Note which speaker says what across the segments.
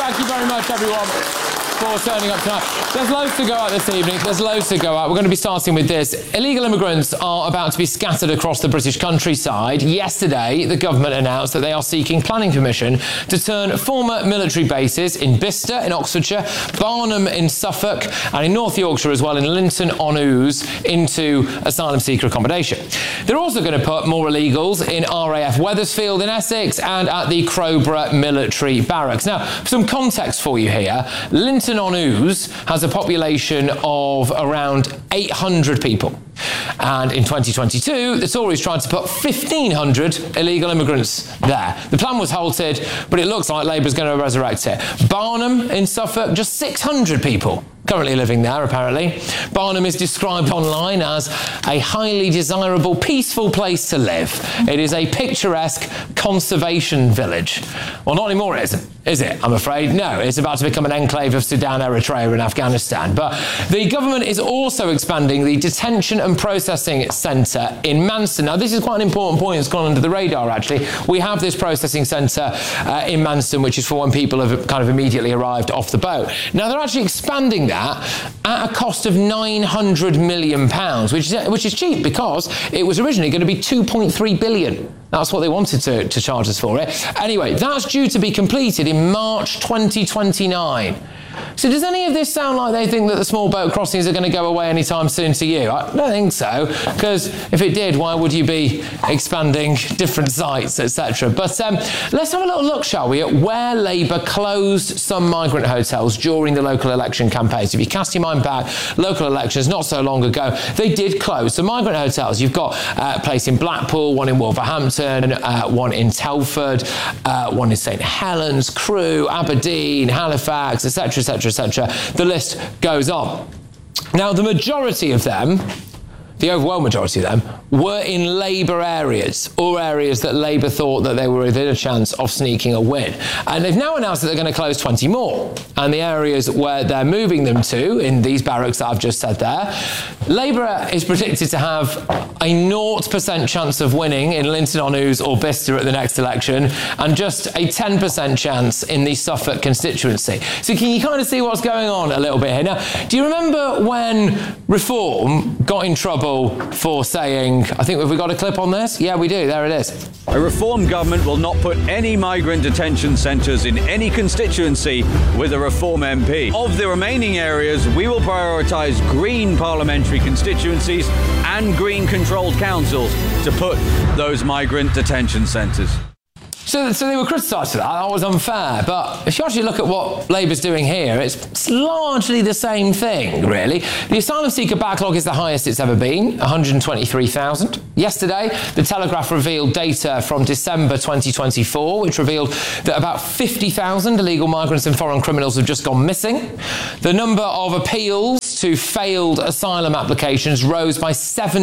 Speaker 1: Thank you very much, everyone, for turning up tonight. There's loads to go out this evening. There's loads to go out. We're going to be starting with this. Illegal immigrants are about to be scattered across the British countryside. Yesterday, the government announced that they are seeking planning permission to turn former military bases in Bicester in Oxfordshire, Barnham in Suffolk, and in North Yorkshire as well, in Linton-on-Ouse, into asylum seeker accommodation. They're also going to put more illegals in RAF Wethersfield in Essex and at the Crowborough military barracks. Now, for some context for you here, Linton-on-Ouse has a population of around 800 people. And in 2022, the Tories tried to put 1,500 illegal immigrants there. The plan was halted, but it looks like Labour's going to resurrect it. Barnham in Suffolk, just 600 people currently living there, apparently. Barnham is described online as a highly desirable, peaceful place to live. It is a picturesque conservation village. Well, not anymore, it isn't, is it? I'm afraid. No, it's about to become an enclave of Sudan, Eritrea and Afghanistan. But the government is also expanding the detention and processing centre in Manston. Now, this is quite an important point. It's gone under the radar, actually. We have this processing centre in Manston, which is for when people have kind of immediately arrived off the boat. Now, they're actually expanding that at a cost of £900 million, which is cheap because it was originally going to be £2.3 billion. That's what they wanted to charge us for it. Anyway, that's due to be completed in March 2029. So does any of this sound like they think that the small boat crossings are going to go away anytime soon to you? I don't think so, because if it did, why would you be expanding different sites, etc.? But let's have a little look, shall we, at where Labour closed some migrant hotels during the local election campaigns. If you cast your mind back, local elections not so long ago, they did close some migrant hotels. You've got a place in Blackpool, one in Wolverhampton, one in Telford, one in St Helens, Crewe, Aberdeen, Halifax, etc., etc., etc. The list goes on. Now, the majority of them, the overwhelming majority of them, were in Labour areas, or areas that Labour thought that they were within a chance of sneaking a win. And they've now announced that they're going to close 20 more. And the areas where they're moving them to, in these barracks that I've just said there, Labour is predicted to have a 0% chance of winning in Linton-on-Ouse or Bicester at the next election, and just a 10% chance in the Suffolk constituency. So can you kind of see what's going on a little bit here? Now, do you remember when Reform got in trouble for saying, I think, have we got a clip on this? Yeah, we do. There it is.
Speaker 2: A Reform government will not put any migrant detention centres in any constituency with a Reform MP. Of the remaining areas, we will prioritise green parliamentary constituencies and green controlled councils to put those migrant detention centres.
Speaker 1: So they were criticised for that. That was unfair. But if you actually look at what Labour's doing here, it's largely the same thing, really. The asylum seeker backlog is the highest it's ever been, 123,000. Yesterday, The Telegraph revealed data from December 2024, which revealed that about 50,000 illegal migrants and foreign criminals have just gone missing. The number of appeals to failed asylum applications rose by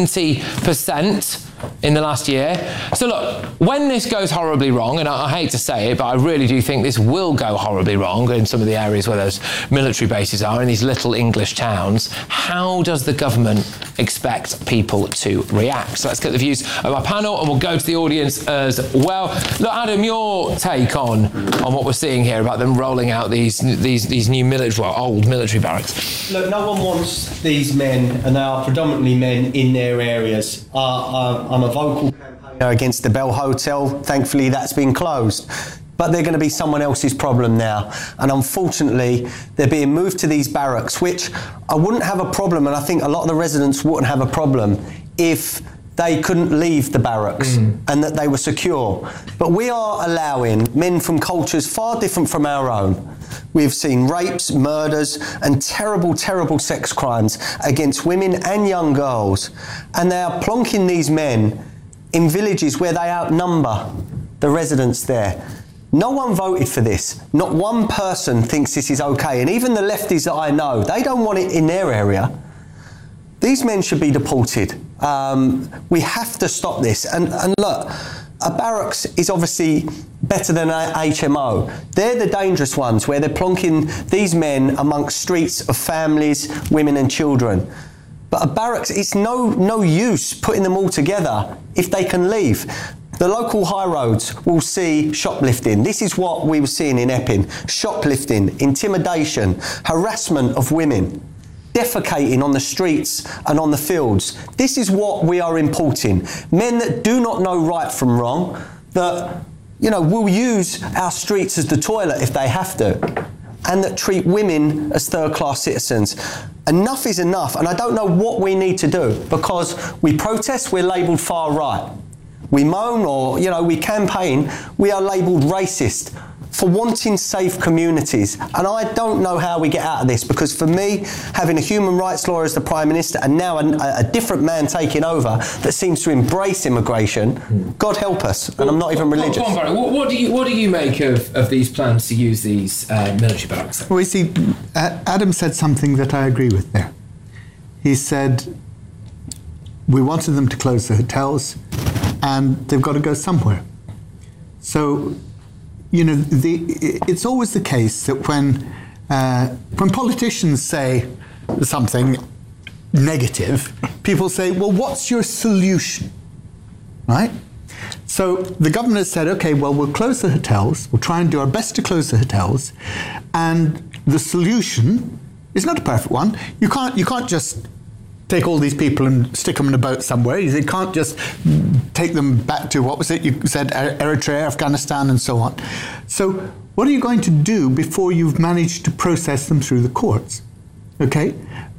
Speaker 1: 70% in the last year. So look, when this goes horribly wrong, and I hate to say it, but I really do think this will go horribly wrong in some of the areas where those military bases are, in these little English towns, how does the government expect people to react? So let's get the views of our panel, and we'll go to the audience as well. Look, Adam, your take on what we're seeing here about them rolling out these new military, well, old military barracks.
Speaker 3: Look, no one wants these men, and they are predominantly men in their areas. I'm a vocal campaigner against the Bell Hotel. Thankfully, that's been closed. But they're going to be someone else's problem now. And unfortunately, they're being moved to these barracks, which I wouldn't have a problem, and I think a lot of the residents wouldn't have a problem if they couldn't leave the barracks and that they were secure. But we are allowing men from cultures far different from our own. We've seen rapes, murders and terrible, terrible sex crimes against women and young girls. And they are plonking these men in villages where they outnumber the residents there. No one voted for this. Not one person thinks this is okay. And even the lefties that I know, they don't want it in their area. These men should be deported. We have to stop this. And look, a barracks is obviously better than an HMO. They're the dangerous ones, where they're plonking these men amongst streets of families, women and children. But a barracks, it's no use putting them all together if they can leave. The local high roads will see shoplifting. This is what we were seeing in Epping. Shoplifting, intimidation, harassment of women, defecating on the streets and on the fields. This is what we are importing. Men that do not know right from wrong, that, will use our streets as the toilet if they have to, and that treat women as third-class citizens. Enough is enough, and I don't know what we need to do, because we protest, we're labelled far right. We moan or, we campaign, we are labelled racist for wanting safe communities. And I don't know how we get out of this, because for me, having a human rights lawyer as the Prime Minister and now a different man taking over that seems to embrace immigration, God help us, and I'm not even religious.
Speaker 1: Go on, Barry. What do you make of these plans to use these military barracks?
Speaker 4: Well, you see, Adam said something that I agree with there. He said, we wanted them to close the hotels, and they've got to go somewhere. So, it's always the case that when politicians say something negative, people say, well, what's your solution? Right? So the government has said, okay, well, we'll close the hotels, we'll try and do our best to close the hotels, and the solution is not a perfect one. You can't just take all these people and stick them in a boat somewhere. You can't just take them back to, what was it? You said Eritrea, Afghanistan, and so on. So what are you going to do before you've managed to process them through the courts? Okay?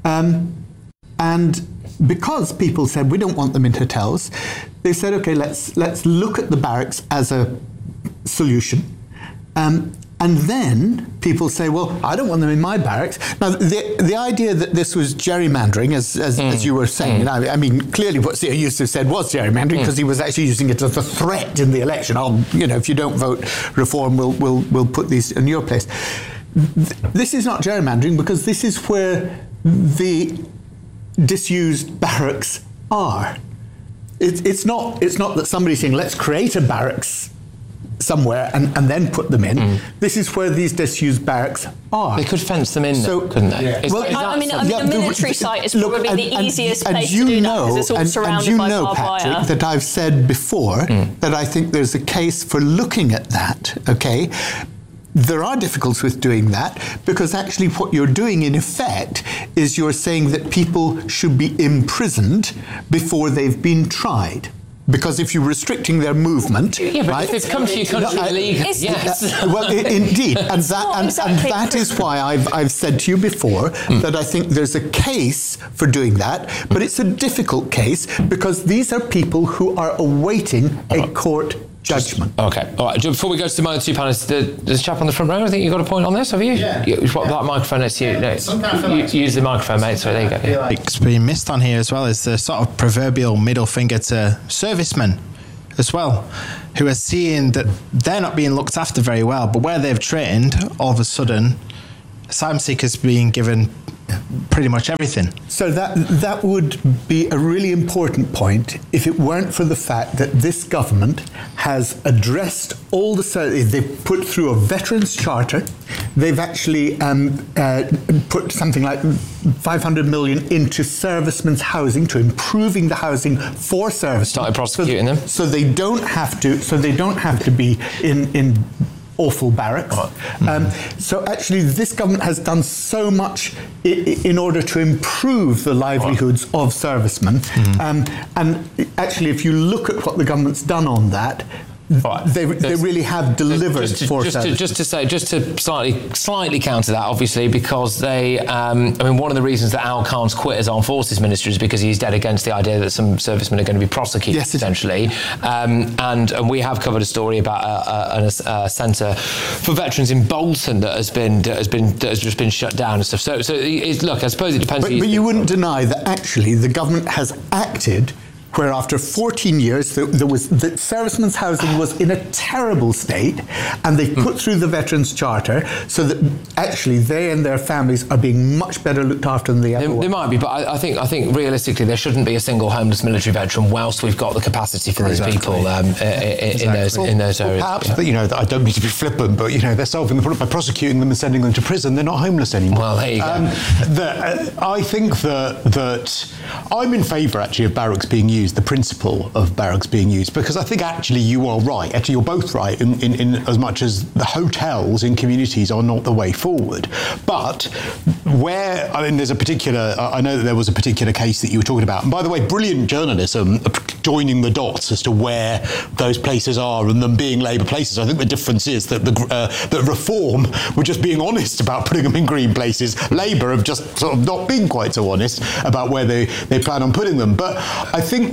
Speaker 4: And because people said we don't want them in hotels, they said, okay, let's look at the barracks as a solution. And then people say, well, I don't want them in my barracks. Now, the idea that this was gerrymandering, as you were saying, I mean, clearly what Sir Yusuf said was gerrymandering, because he was actually using it as a threat in the election. If you don't vote reform, we'll put these in your place. This is not gerrymandering, because this is where the disused barracks are. It's not that somebody's saying, let's create a barracks somewhere and then put them in. This is where these disused barracks are.
Speaker 1: They could fence them in, couldn't they?
Speaker 5: Yeah. A military site is probably the easiest place to do that, because it's all surrounded by barbed wire.
Speaker 4: Patrick, that I've said before that I think there's a case for looking at that, okay? There are difficulties with doing that, because actually what you're doing in effect is you're saying that people should be imprisoned before they've been tried. Because if you're restricting their movement,
Speaker 1: but if they've come to your country illegally, yes.
Speaker 4: Well, indeed, and that is why I've said to you before that I think there's a case for doing that, but it's a difficult case, because these are people who are awaiting a court judgment.
Speaker 1: Okay, all right. Before we go to my other two panelists, there's a chap on the front row. I think you've got a point on this, have you?
Speaker 6: Yeah.
Speaker 1: That microphone next to you. No, use the microphone, mate. So there you go. Yeah.
Speaker 6: It's being missed on here as well is the sort of proverbial middle finger to servicemen as well, who are seeing that they're not being looked after very well, but where they've trained, all of a sudden, asylum seekers being given pretty much everything.
Speaker 4: So that would be a really important point if it weren't for the fact that this government has addressed all they've put through a veterans charter. They've actually put something like 500 million into servicemen's housing, to improving the housing for servicemen.
Speaker 1: Started prosecuting them.
Speaker 4: So they don't have to be in awful barracks. So actually this government has done so much in order to improve the livelihoods of servicemen. And actually, if you look at what the government's done on that, they really have delivered for servicemen.
Speaker 1: Just to slightly counter that, obviously, because they, one of the reasons that Al Khan's quit as Armed Forces Minister is because he's dead against the idea that some servicemen are going to be prosecuted, potentially. And we have covered a story about a centre for veterans in Bolton that has just been shut down and stuff. So look, I suppose it depends.
Speaker 4: But you wouldn't deny that actually the government has acted where after 14 years the servicemen's housing was in a terrible state, and they put through the Veterans Charter so that actually they and their families are being much better looked after than they ever were.
Speaker 1: They might be, but I think realistically there shouldn't be a single homeless military veteran whilst we've got the capacity for these people in those areas.
Speaker 7: Perhaps, I don't mean to be flippant, but they're solving the problem by prosecuting them and sending them to prison. They're not homeless anymore.
Speaker 1: Well, there you go.
Speaker 7: I think that I'm in favour actually of barracks being used used, the principle of barracks being used, because I think actually you are right. Actually, you're both right in as much as the hotels in communities are not the way forward. But where, I mean, there's a particular, I know that there was a particular case that you were talking about. And by the way, brilliant journalism joining the dots as to where those places are and them being Labour places. I think the difference is that that Reform were just being honest about putting them in green places. Labour have just sort of not been quite so honest about where they plan on putting them. But I think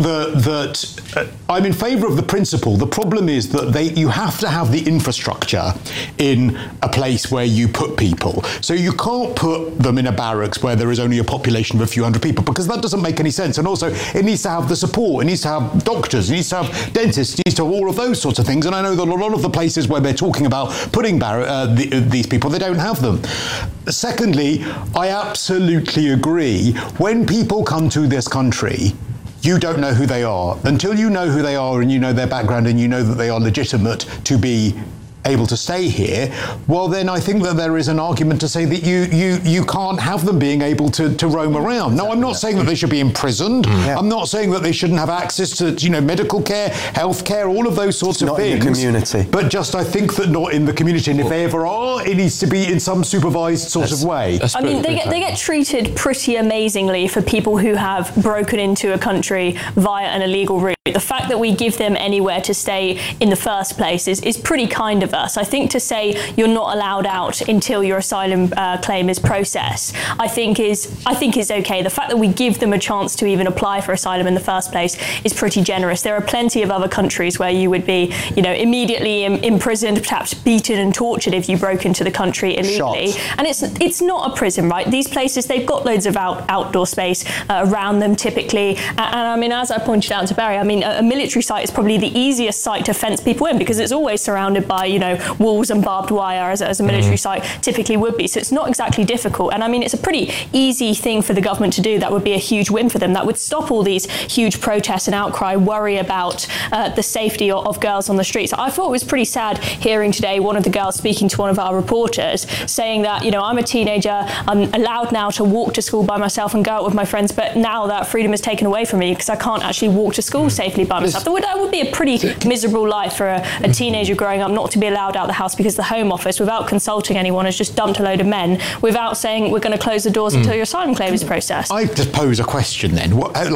Speaker 7: that I'm in favour of the principle. The problem is that you have to have the infrastructure in a place where you put people. So you can't put them in a barracks where there is only a population of a few hundred people, because that doesn't make any sense. And also, it needs to have the support. It needs to have doctors. It needs to have dentists. It needs to have all of those sorts of things. And I know that a lot of the places where they're talking about putting these people, they don't have them. Secondly, I absolutely agree. When people come to this country, you don't know who they are. Until you know who they are and you know their background and you know that they are legitimate to be able to stay here, well, then I think that there is an argument to say that you can't have them being able to roam around. Now, I'm not saying that they should be imprisoned. I'm not saying that they shouldn't have access to medical care, health care, all of those sorts of things.
Speaker 3: Not in the community.
Speaker 7: But just I think that not in the community. And if they ever are, it needs to be in some supervised sort of way.
Speaker 5: I mean, they get treated pretty amazingly for people who have broken into a country via an illegal route. The fact that we give them anywhere to stay in the first place is pretty kind of us. I think to say you're not allowed out until your asylum claim is processed, I think is okay. The fact that we give them a chance to even apply for asylum in the first place is pretty generous. There are plenty of other countries where you would be, immediately imprisoned, perhaps beaten and tortured if you broke into the country illegally. Shot. And it's not a prison, right? These places, they've got loads of outdoor space around them typically. And I mean, as I pointed out to Barry, I mean, a military site is probably the easiest site to fence people in, because it's always surrounded by, walls and barbed wire, as a military site typically would be. So it's not exactly difficult. And I mean, it's a pretty easy thing for the government to do. That would be a huge win for them. That would stop all these huge protests and outcry, worry about the safety of girls on the streets. I thought it was pretty sad hearing today one of the girls speaking to one of our reporters saying that, I'm a teenager, I'm allowed now to walk to school by myself and go out with my friends, but now that freedom is taken away from me because I can't actually walk to school safely by myself. That would be a pretty miserable life for a teenager growing up, not to be allowed out the house because the Home Office, without consulting anyone, has just dumped a load of men without saying we're going to close the doors until your asylum claim is processed.
Speaker 7: I just pose a question then.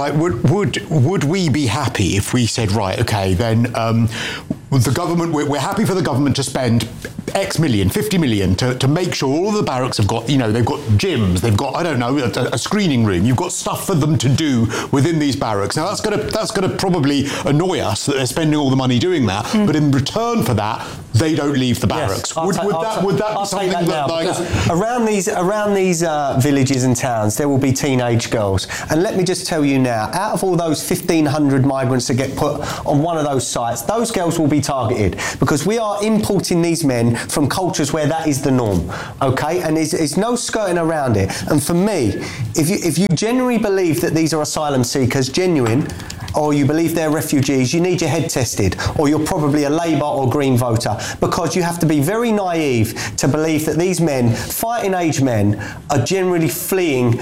Speaker 7: Would we be happy if we said, right, okay, then the government, we're happy for the government to spend X million, 50 million to make sure all of the barracks have got, they've got gyms, they've got, I don't know, a screening room, you've got stuff for them to do within these barracks. Now that's going to probably annoy us that they're spending all the money doing that, but in return for that, they don't leave the barracks.
Speaker 3: Yes,
Speaker 7: would that be something that
Speaker 3: around these villages and towns, there will be teenage girls. And let me just tell you now, out of all those 1,500 migrants that get put on one of those sites, those girls will be targeted, because we are importing these men from cultures where that is the norm, okay? And there's no skirting around it. And for me, if you genuinely believe that these are asylum seekers, genuine, or you believe they're refugees, you need your head tested, or you're probably a Labour or Green voter, because you have to be very naive to believe that these men, fighting age men, are generally fleeing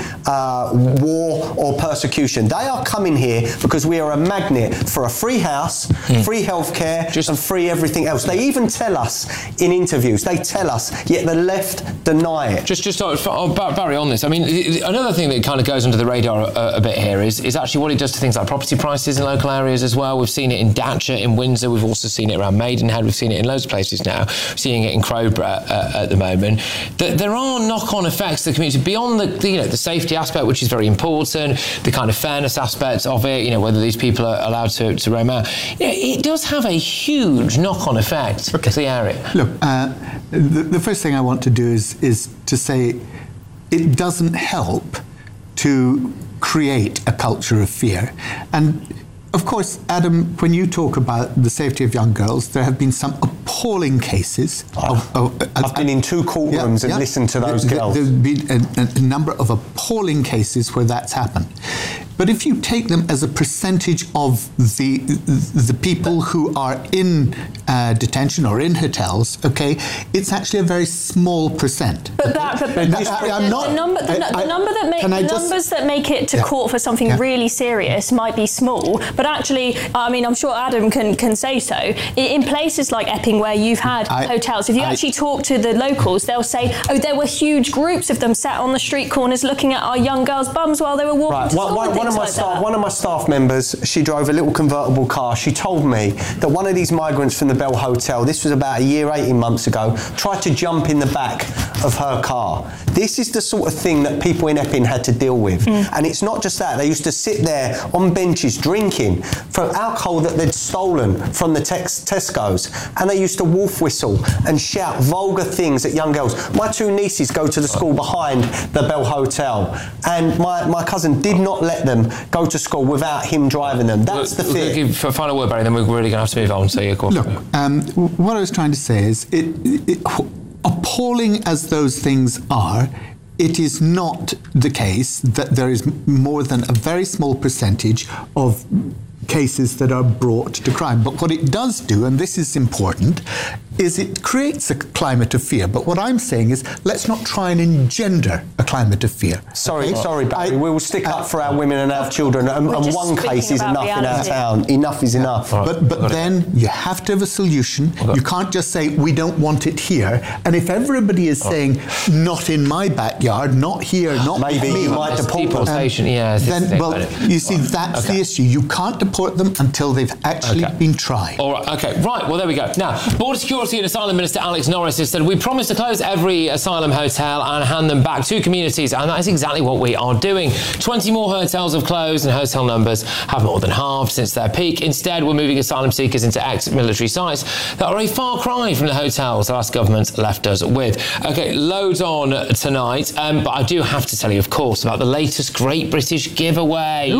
Speaker 3: war or persecution. They are coming here because we are a magnet for a free house, free healthcare, and free everything else. They even tell us in interviews, yet the left deny it.
Speaker 1: Just Barry, on this, I mean, another thing that kind of goes under the radar a bit here is actually what it does to things like property prices in local areas as well. We've seen it in Datchet, in Windsor. We've also seen it around Maidenhead. We've seen it in loads of places now. We're seeing it in Crowborough at the moment. There are knock-on effects to the community beyond the safety aspect, which is very important, the kind of fairness aspects of it, whether these people are allowed to roam out. It does have a huge knock-on effect to the area.
Speaker 4: Look, the first thing I want to do is to say it doesn't help to create a culture of fear. And of course, Adam, when you talk about the safety of young girls, there have been some appalling cases.
Speaker 3: I've been in 2 courtrooms and listened to those girls.
Speaker 4: There's been a number of appalling cases where that's happened. But if you take them as a percentage of the people who are in detention or in hotels, okay, it's actually a very small percent.
Speaker 5: But the numbers that make it to court for something really serious might be small, but actually, I mean, I'm sure Adam can say so. In places like Epping, where you've had hotels, if you actually talk to the locals, they'll say, oh, there were huge groups of them sat on the street corners looking at our young girls' bums while they were walking to school.
Speaker 3: One of my staff members, she drove a little convertible car. She told me that one of these migrants from the Bell Hotel, this was about a year, 18 months ago, tried to jump in the back of her car. This is the sort of thing that people in Epping had to deal with. And it's not just that. They used to sit there on benches drinking from alcohol that they'd stolen from the Tesco's, and they used to wolf whistle and shout vulgar things at young girls. My two nieces go to the school behind the Bell Hotel, and my cousin did not let them go to school without him driving them. That's the thing.
Speaker 1: For a final word, Barry, then we're really going to have to move on. So,
Speaker 4: Look, what I was trying to say is, appalling as those things are, it is not the case that there is more than a very small percentage of cases that are brought to crime. But what it does do, and this is important, is it creates a climate of fear. But what I'm saying is, let's not try and engender a climate of fear.
Speaker 3: Sorry, Barry. We will stick up for our women and our children, and one case is enough in our town. Enough is enough.
Speaker 4: But then you have to have a solution. You can't just say, we don't want it here. And if everybody is saying, not in my backyard, not here, not
Speaker 3: maybe
Speaker 4: me,
Speaker 3: you might deport them.
Speaker 4: Then, well, you see, that's the issue. You can't deport them until they've actually been tried.
Speaker 1: All right, right, well, there we go. Now, Border Security and Asylum Minister Alex Norris has said, we promise to close every asylum hotel and hand them back to communities, and that is exactly what we are doing. 20 more hotels have closed, and hotel numbers have more than halved since their peak. Instead, we're moving asylum seekers into ex-military sites that are a far cry from the hotels the last government left us with. OK, loads on tonight, but I do have to tell you, of course, about the latest Great British Giveaway.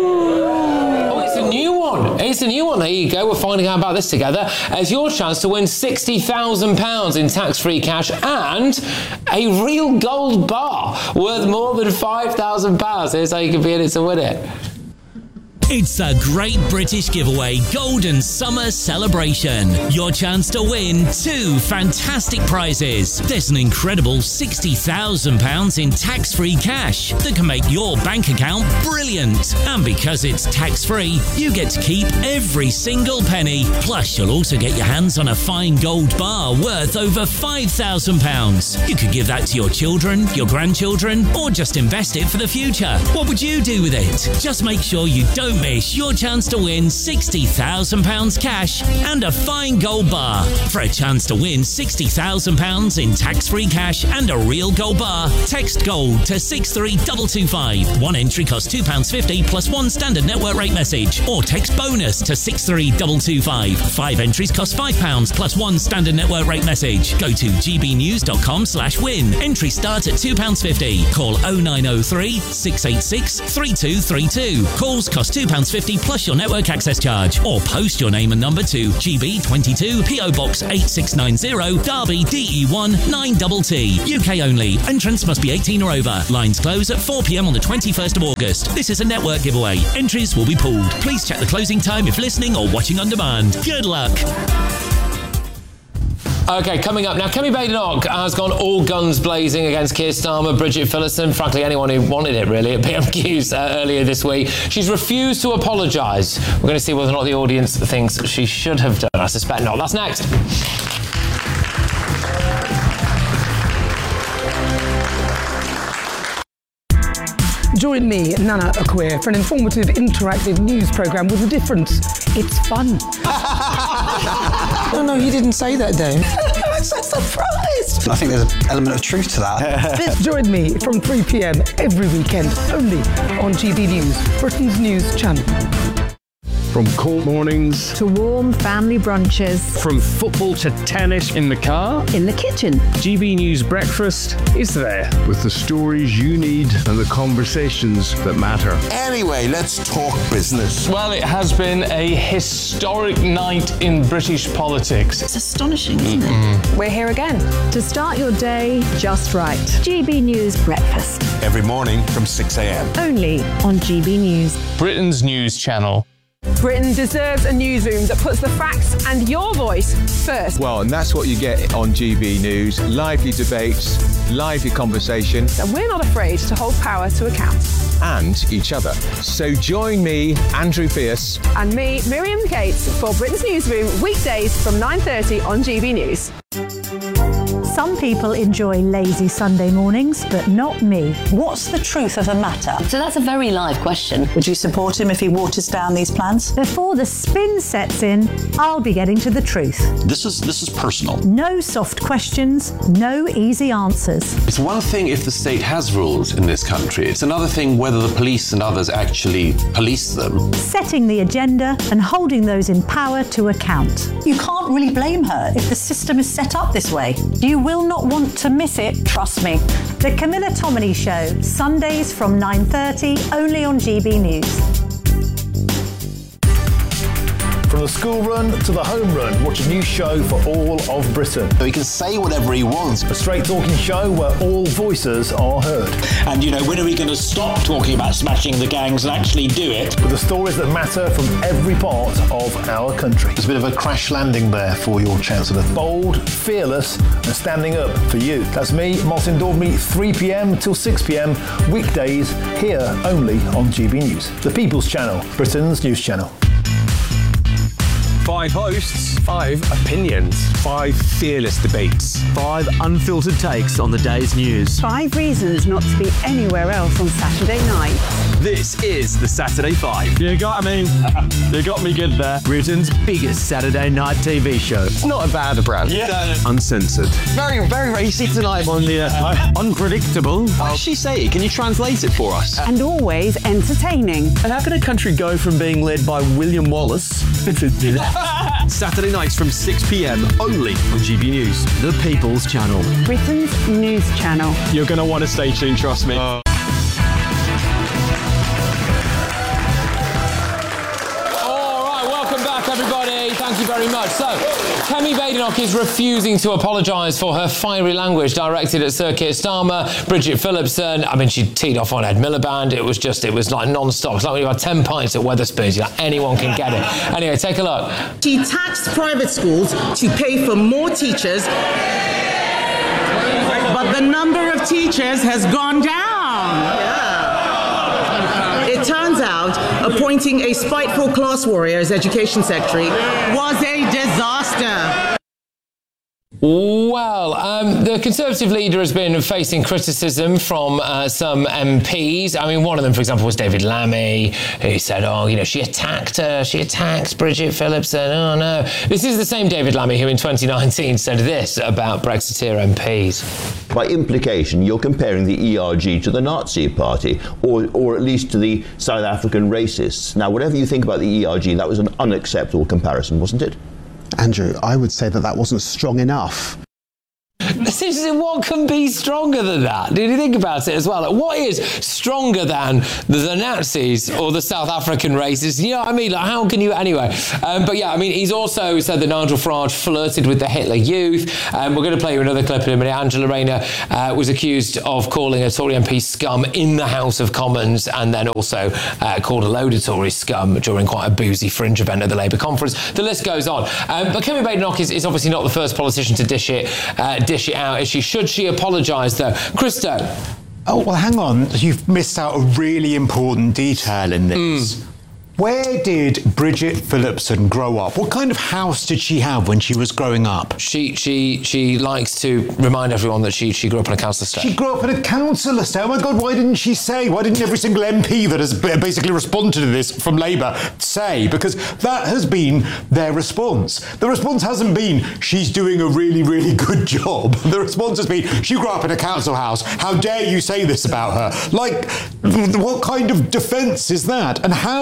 Speaker 1: Oh, it's a new one. It's a new one. There you go. We're finding out about this together. It's your chance to win £60,000 in tax-free cash and a real gold bar worth more than £5,000. Here's how you can be in it to win it.
Speaker 8: It's the Great British Giveaway Golden Summer Celebration. Your chance to win 2 fantastic prizes. There's an incredible £60,000 in tax-free cash that can make your bank account brilliant. And because it's tax-free, you get to keep every single penny. Plus, you'll also get your hands on a fine gold bar worth over £5,000. You could give that to your children, your grandchildren, or just invest it for the future. What would you do with it? Just make sure you don't miss your chance to win £60,000 cash and a fine gold bar. For a chance to win £60,000 in tax-free cash and a real gold bar, text GOLD to 63225. One entry costs £2.50 plus one standard network rate message, or text BONUS to 63225. 5 entries cost £5 plus one standard network rate message. Go to gbnews.com/win. Entry start at £2.50. Call 0903 686 3232. Calls cost £2.50 plus your network access charge, or post your name and number to GB22 PO Box 8690 Derby DE1 9TT. UK only. Entrance must be 18 or over. Lines close at 4 p.m. on the 21st of August. This is a network giveaway. Entries will be pooled. Please check the closing time if listening or watching on demand. Good luck.
Speaker 1: OK, coming up now, Kemi Badenoch has gone all guns blazing against Keir Starmer, Bridget Phillipson, frankly anyone who wanted it really, at PMQs earlier this week. She's refused to apologise. We're going to see whether or not the audience thinks she should have done. I suspect not. That's next.
Speaker 9: Join me, Nana Akua, for an informative, interactive news programme with a difference. It's fun.
Speaker 10: No, he didn't say that, Dave.
Speaker 9: I'm so surprised.
Speaker 10: I think there's an element of truth to that.
Speaker 9: Join me from 3 p.m. every weekend, only on GB News, Britain's news channel.
Speaker 11: From cold mornings
Speaker 12: to warm family brunches.
Speaker 11: From football to tennis in the car.
Speaker 12: In the kitchen.
Speaker 11: GB News Breakfast is there. With the stories you need and the conversations that matter.
Speaker 13: Anyway, let's talk business.
Speaker 14: Well, it has been a historic night in British politics.
Speaker 15: It's astonishing, isn't it?
Speaker 12: We're here again to start your day just right. GB News Breakfast.
Speaker 13: Every morning from 6 a.m.
Speaker 12: Only on GB News.
Speaker 14: Britain's news channel.
Speaker 9: Britain deserves a newsroom that puts the facts and your voice first.
Speaker 16: Well, and that's what you get on GB News. Lively debates, lively conversation.
Speaker 9: And we're not afraid to hold power to account.
Speaker 16: And each other. So join me, Andrew Pierce.
Speaker 9: And me, Miriam Cates, for Britain's Newsroom, weekdays from 9:30 on GB News.
Speaker 17: Some people enjoy lazy Sunday mornings, but not me.
Speaker 15: What's the truth of the matter? So that's a very live question. Would you support him if he waters down these plans?
Speaker 17: Before the spin sets in, I'll be getting to the truth.
Speaker 18: This is personal.
Speaker 17: No soft questions, no easy answers.
Speaker 18: It's one thing if the state has rules in this country. It's another thing whether the police and others actually police them.
Speaker 17: Setting the agenda and holding those in power to account.
Speaker 15: You can't really blame her if the system is set up this way. You will not want to miss it, trust me.
Speaker 17: The Camilla Tominey Show, Sundays from 9:30, only on GB News.
Speaker 19: From the school run to the home run, watch a new show for all of Britain.
Speaker 20: He can say whatever he wants.
Speaker 19: A straight talking show where all voices are heard.
Speaker 20: And when are we going to stop talking about smashing the gangs and actually do it?
Speaker 19: With the stories that matter from every part of our country.
Speaker 21: There's a bit of a crash landing there for your Chancellor.
Speaker 19: Bold, fearless and standing up for you. That's me, Martin Daubney, 3 p.m. till 6 p.m. weekdays here only on GB News. The People's Channel, Britain's news channel.
Speaker 2: 5 hosts, 5 opinions, 5 fearless debates,
Speaker 22: 5 unfiltered takes on the day's news,
Speaker 23: 5 reasons not to be anywhere else on Saturday night.
Speaker 2: This is the Saturday 5.
Speaker 14: You got me good there.
Speaker 22: Britain's biggest Saturday night TV show.
Speaker 14: It's not a bad brand.
Speaker 2: Yeah. Uncensored.
Speaker 22: Very, very racy tonight on the unpredictable.
Speaker 2: What does she say? Can you translate it for us?
Speaker 23: And always entertaining.
Speaker 22: And how can a country go from being led by William Wallace
Speaker 2: Saturday nights from 6 p.m. only on GB News.
Speaker 22: The People's Channel.
Speaker 23: Britain's news channel.
Speaker 14: You're going to want to stay tuned, trust me.
Speaker 1: Thank you very much. So, Kemi Badenoch is refusing to apologise for her fiery language directed at Sir Keir Starmer, Bridget Phillipson. I mean, she teed off on Ed Miliband. It was like non-stop. It's like when you have 10 pints at Wetherspoons. You're like, anyone can get it. Anyway, take a look.
Speaker 24: She taxed private schools to pay for more teachers, but the number of teachers has gone down. It turns out appointing a spiteful class warrior as education secretary was a disaster.
Speaker 1: Well, the Conservative leader has been facing criticism from some MPs. I mean, one of them, for example, was David Lammy, who said, she attacked Bridget Phillipson. Oh, no. This is the same David Lammy who in 2019 said this about Brexiteer MPs.
Speaker 25: By implication, you're comparing the ERG to the Nazi Party, or at least to the South African racists. Now, whatever you think about the ERG, that was an unacceptable comparison, wasn't it?
Speaker 7: Andrew, I would say that wasn't strong enough.
Speaker 1: What can be stronger than that? Did you think about it as well? Like, what is stronger than the Nazis or the South African racists? You know what I mean? Like, how can you... Anyway. But yeah, I mean, he's also said that Nigel Farage flirted with the Hitler Youth. We're going to play you another clip in a minute. Angela Rayner was accused of calling a Tory MP scum in the House of Commons, and then also called a load of Tories scum during quite a boozy fringe event at the Labour conference. The list goes on. But Kemi Badenoch is obviously not the first politician to dish it out, is she? Should she apologise, though? Christo?
Speaker 7: Oh, well, hang on. You've missed out a really important detail in this. Where did Bridget Phillipson grow up? What kind of house did she have when she was growing up?
Speaker 1: She likes to remind everyone that she grew up in a council estate.
Speaker 7: She grew up in a council estate? Oh my God, why didn't she say? Why didn't every single MP that has basically responded to this from Labour say? Because that has been their response. The response hasn't been, she's doing a really, really good job. The response has been, she grew up in a council house. How dare you say this about her? Like, what kind of defence is that? And how is it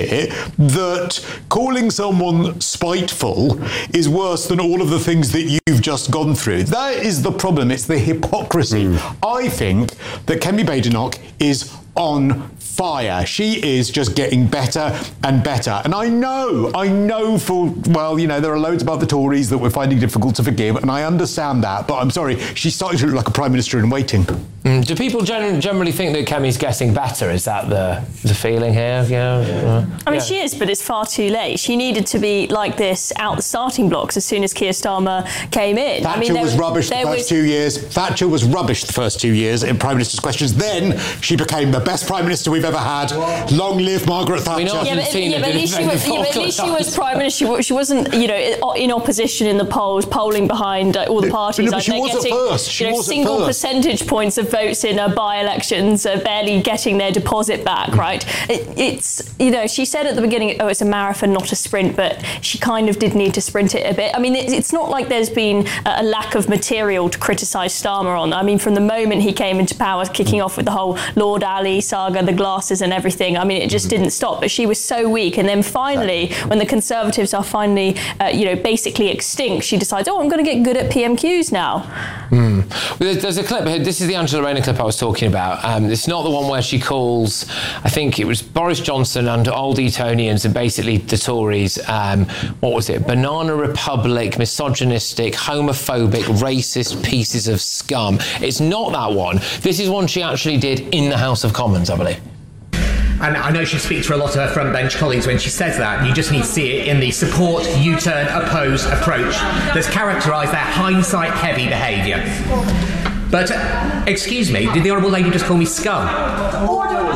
Speaker 7: it that calling someone spiteful is worse than all of the things that you've just gone through. That is the problem. It's the hypocrisy. I think that Kemi Badenoch is on fire. She is just getting better and better. And I know there are loads about the Tories that we're finding difficult to forgive, and I understand that, but I'm sorry, she's starting to look like a Prime Minister in waiting.
Speaker 1: Do people generally think that Kemi's getting better? Is that the feeling here? Yeah.
Speaker 3: I mean, she is, but it's far too late. She needed to be like this out the starting blocks as soon as Keir Starmer came in.
Speaker 7: Thatcher was rubbish the first 2 years. Thatcher was rubbish the first 2 years in Prime Minister's Questions. Then she became the best Prime Minister we've ever had. Long live Margaret Thatcher.
Speaker 3: But at least she was Prime Minister. She wasn't, in opposition in the polls, polling behind all the parties.
Speaker 7: But she was at first. She was
Speaker 3: single percentage points of votes in by-elections, barely getting their deposit back, right? She said at the beginning, it's a marathon, not a sprint, but she kind of did need to sprint it a bit. I mean, it's not like there's been a lack of material to criticise Starmer on. I mean, from the moment he came into power, kicking off with the whole Lord Ali saga, the glasses and everything, I mean, it just didn't stop. But she was so weak. And then finally, when the Conservatives are finally, basically extinct, she decides, I'm going to get good at PMQs now.
Speaker 1: There's a clip here. This is the Angela Rayner clip I was talking about. It's not the one where she calls, I think it was Boris Johnson and old Etonians and basically the Tories, what was it? Banana Republic, misogynistic, homophobic, racist pieces of scum. It's not that one. This is one she actually did in the House of Commons, I believe.
Speaker 4: And I know she speaks for a lot of her frontbench colleagues when she says that. You just need to see it in the support, U-turn, oppose approach that's characterised their hindsight-heavy behaviour. But, excuse me, did the Honourable Lady just call me scum?
Speaker 24: Order!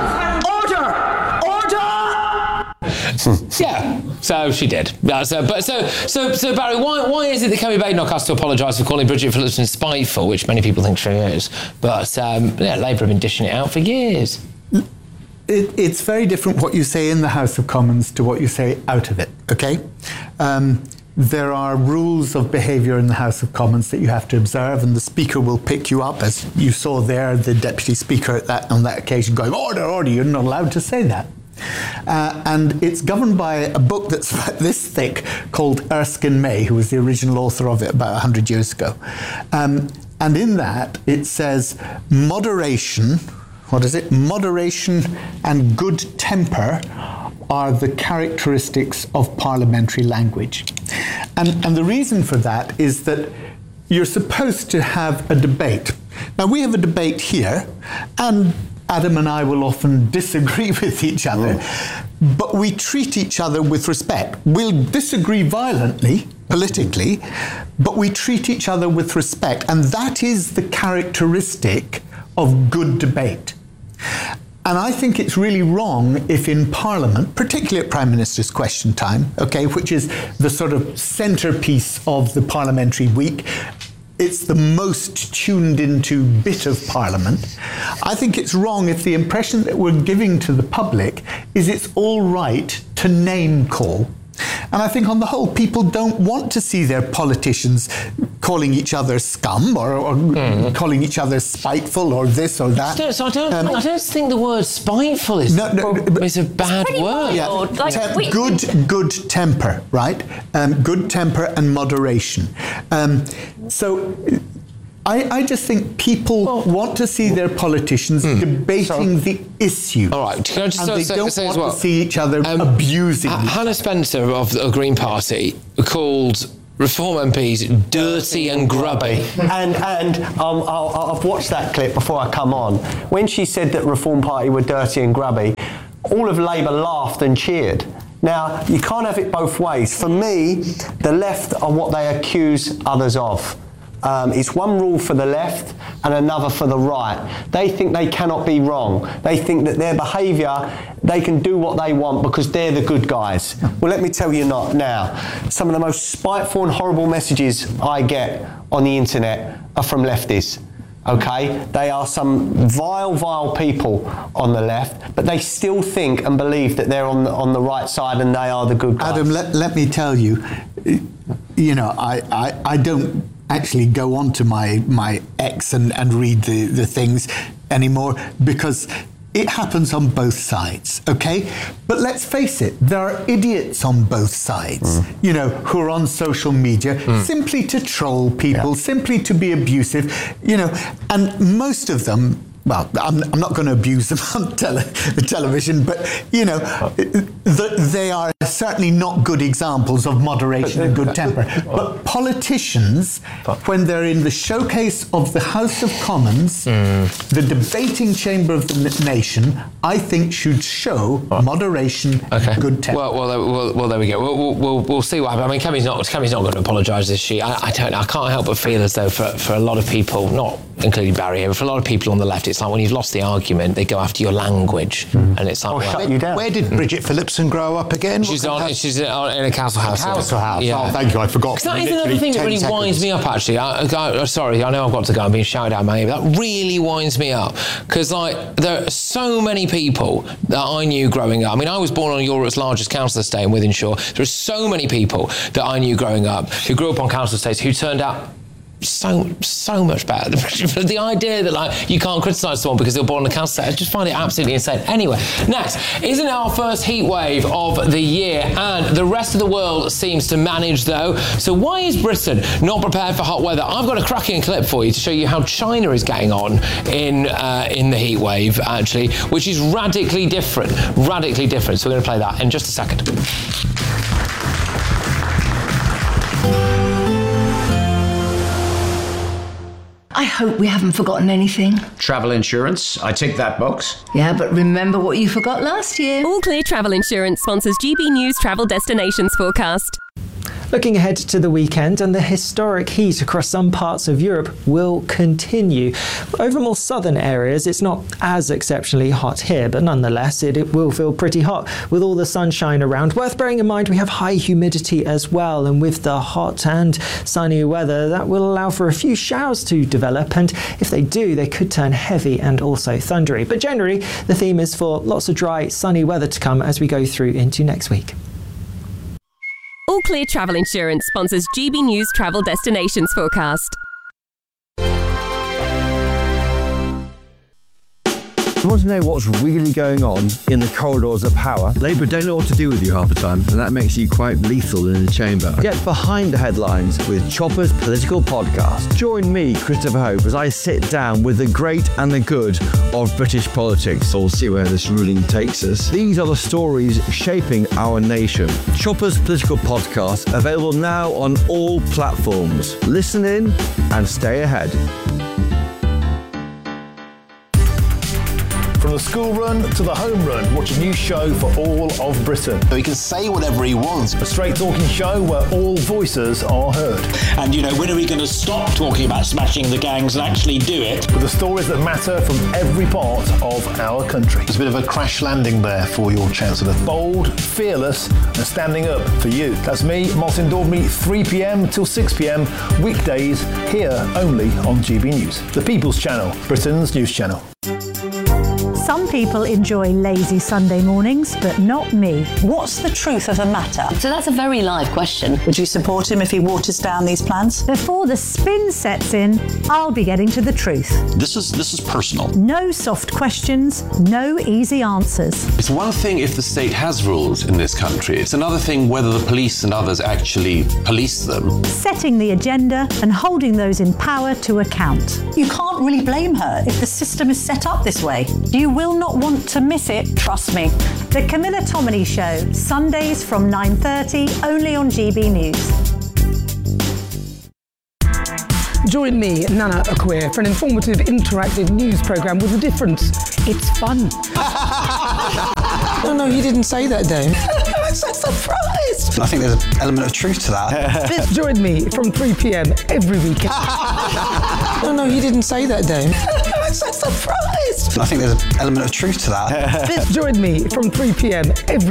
Speaker 1: Yeah, so she did. So Barry, why is it that Kemi Badenoch has to apologise for calling Bridget Philipson spiteful, which many people think she is, but Labour have been dishing it out for years?
Speaker 5: It's very different what you say in the House of Commons to what you say out of it, OK? There are rules of behaviour in the House of Commons that you have to observe, and the Speaker will pick you up, as you saw there, the Deputy Speaker on that occasion going, order, you're not allowed to say that. And it's governed by a book that's about this thick called Erskine May, who was the original author of it about 100 years ago. And in that, it says moderation... What is it? Moderation and good temper are the characteristics of parliamentary language. And the reason for that is that you're supposed to have a debate. Now, we have a debate here, and Adam and I will often disagree with each other, but we treat each other with respect. We'll disagree violently, politically, but we treat each other with respect, and that is the characteristic of good debate. And I think it's really wrong if in Parliament, particularly at Prime Minister's Question Time, okay, which is the sort of centrepiece of the parliamentary week, it's the most tuned into bit of Parliament. I think it's wrong if the impression that we're giving to the public is it's all right to name call. And I think on the whole, people don't want to see their politicians calling each other scum or calling each other spiteful or this or that.
Speaker 1: I don't think the word spiteful is a bad word.
Speaker 5: Yeah. Good temper, right? Good temper and moderation. So I just think people want to see their politicians debating the issue.
Speaker 1: All right, can I just
Speaker 5: and they don't want to see each other abusing.
Speaker 1: Hannah Spencer of the Green Party called Reform MPs dirty and grubby.
Speaker 6: And I've watched that clip before I come on. When she said that Reform Party were dirty and grubby, all of Labour laughed and cheered. Now, you can't have it both ways. For me, the left are what they accuse others of. It's one rule for the left and another for the right. They think they cannot be wrong. They think that their behaviour, they can do what they want because they're the good guys. Well, let me tell you not now. Some of the most spiteful and horrible messages I get on the internet are from lefties. Okay, they are some vile people on the left, but they still think and believe that they're on the right side and they are the good guys.
Speaker 5: Adam, let me tell you, I don't actually go on to my X and read the things anymore because it happens on both sides, okay? But let's face it, there are idiots on both sides, you know, who are on social media simply to troll people, simply to be abusive, you know, and most of them, well, I'm not going to abuse them on television, but, you know, they are certainly not good examples of moderation and good temper. But politicians, when they're in the showcase of the House of Commons, the debating chamber of the nation, I think should show moderation and good temper.
Speaker 1: Well, there we go. We'll see what happens. I mean, Kemi's not going to apologise, is she? I don't know. I can't help but feel as though for a lot of people, not including Barry here, but for a lot of people on the left, it's like when you've lost the argument, they go after your language, and it's like,
Speaker 7: shut you down. Where did Bridget Phillipson grow up again?
Speaker 1: She's in a council house.
Speaker 7: Council house.
Speaker 1: Yeah.
Speaker 7: Oh, thank you. I forgot.
Speaker 1: Because that is another thing that really winds me up. Actually, sorry, I know I've got to go. I'm being shouted at, mate. But that really winds me up because, like, there are so many people that I knew growing up. I mean, I was born on Europe's largest council estate in Wythenshawe. There are so many people that I knew growing up who grew up on council estates who turned out so much better. The idea that, like, you can't criticise someone because they're born on a council estate, I just find it absolutely insane. Anyway, next, isn't it our first heat wave of the year? And the rest of the world seems to manage, though. So why is Britain not prepared for hot weather? I've got a cracking clip for you to show you how China is getting on in the heat wave, actually, which is radically different. Radically different. So we're going to play that in just a second.
Speaker 8: I hope we haven't forgotten anything.
Speaker 10: Travel insurance, I tick that box.
Speaker 8: Yeah, but remember what you forgot last year.
Speaker 11: All Clear Travel Insurance sponsors GB News Travel Destinations Forecast.
Speaker 12: Looking ahead to the weekend, and the historic heat across some parts of Europe will continue. Over more southern areas, it's not as exceptionally hot here, but nonetheless, it will feel pretty hot with all the sunshine around. Worth bearing in mind, we have high humidity as well, and with the hot and sunny weather, that will allow for a few showers to develop, and if they do, they could turn heavy and also thundery. But generally, the theme is for lots of dry, sunny weather to come as we go through into next week.
Speaker 11: All Clear Travel Insurance sponsors GB News Travel Destinations Forecast.
Speaker 13: You want to know what's really going on in the corridors of power? Labour don't know what to do with you half the time, and that makes you quite lethal in the chamber. Get behind the headlines with Chopper's Political Podcast. Join me, Christopher Hope, as I sit down with the great and the good of British politics. We'll see where this ruling takes us. These are the stories shaping our nation. Chopper's Political Podcast, available now on all platforms. Listen in and stay ahead.
Speaker 19: From the school run to the home run, watch a new show for all of Britain.
Speaker 20: He can say whatever he wants.
Speaker 19: A straight talking show where all voices are heard.
Speaker 20: And, you know, when are we going to stop talking about smashing the gangs and actually do it?
Speaker 19: With the stories that matter from every part of our country.
Speaker 21: There's a bit of a crash landing there for your Chancellor.
Speaker 19: Bold, fearless and standing up for you. That's me, Martin Daubney, 3 p.m. till 6 p.m. weekdays here only on GB News. The People's Channel, Britain's news channel.
Speaker 17: Some people enjoy lazy Sunday mornings, but not me.
Speaker 15: What's the truth of the matter?
Speaker 26: So that's a very live question.
Speaker 15: Would you support him if he waters down these plans?
Speaker 17: Before the spin sets in, I'll be getting to the truth.
Speaker 20: This is personal.
Speaker 17: No soft questions, no easy answers.
Speaker 18: It's one thing if the state has rules in this country. It's another thing whether the police and others actually police them.
Speaker 17: Setting the agenda and holding those in power to account.
Speaker 15: You can't really blame her if the system is set up this way. You will not want to miss it, trust me.
Speaker 17: The Camilla Tominey Show, Sundays from 9:30, only on GB News.
Speaker 9: Join me, Nana Akweer, for an informative, interactive news programme with a difference. It's fun.
Speaker 27: No, he didn't say that, Dave.
Speaker 15: I'm so surprised.
Speaker 27: I think there's an element of truth to that.
Speaker 9: Join me from 3 p.m. every weekend.
Speaker 27: No, he didn't say that, Dave.
Speaker 15: I'm so surprised.
Speaker 27: I think there's an element of truth to that.
Speaker 9: Join me from 3 p.m. every